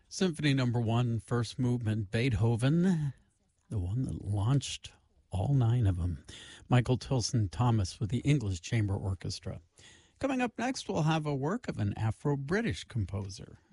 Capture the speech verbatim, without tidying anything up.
Symphony number one, first movement, Beethoven, the one that launched all nine of them. Michael Tilson Thomas with the English Chamber Orchestra. Coming up next, we'll have a work of an Afro-British composer.